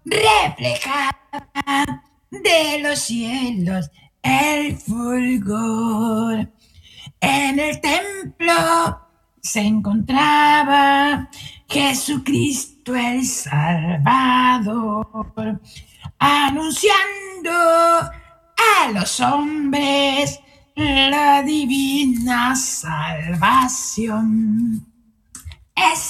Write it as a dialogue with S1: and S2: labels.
S1: reflejaba de los cielos el fulgor. En el templo se encontraba Jesucristo el Salvador, anunciando a los hombres la divina salvación. Es